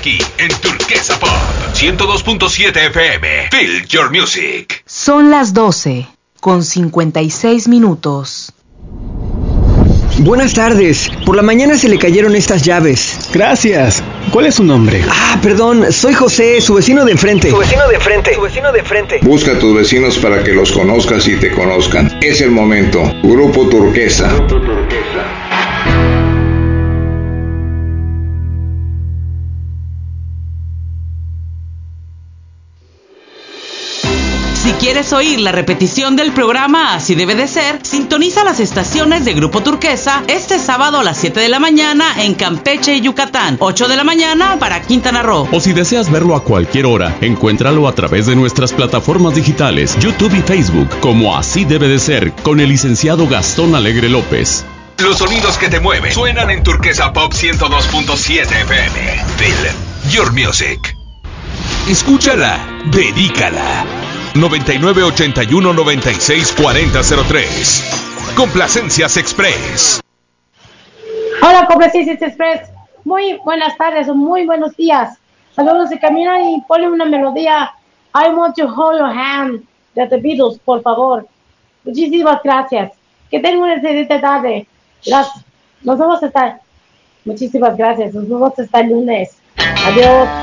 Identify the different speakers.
Speaker 1: aquí en Turquesa Pop 102.7 FM. Feel your music.
Speaker 2: Son las 12:56.
Speaker 3: Buenas tardes. Por la mañana se le cayeron estas llaves.
Speaker 4: Gracias. ¿Cuál es su nombre?
Speaker 3: Perdón. Soy José, su vecino de enfrente.
Speaker 5: Busca a tus vecinos para que los conozcas y te conozcan. Es el momento. Grupo Turquesa.
Speaker 6: Si quieres oír la repetición del programa Así Debe de Ser, sintoniza las estaciones de Grupo Turquesa este sábado a las 7 de la mañana en Campeche y Yucatán, 8 de la mañana para Quintana Roo.
Speaker 7: O si deseas verlo a cualquier hora, encuéntralo a través de nuestras plataformas digitales, YouTube y Facebook, como Así Debe de Ser, con el licenciado Gastón Alegre López.
Speaker 1: Los sonidos que te mueven suenan en Turquesa Pop 102.7 FM. Feel your music. Escúchala, dedícala. 9981-964003. Complacencias Express.
Speaker 8: Hola, Complacencias Express. Muy buenas tardes o muy buenos días. Saludos de Camila y ponle una melodía. I want to hold your hand de The Beatles, por favor. Muchísimas gracias. Que tengan una excelente tarde. Nos vemos hasta. Muchísimas gracias. Nos vemos hasta el lunes. Adiós.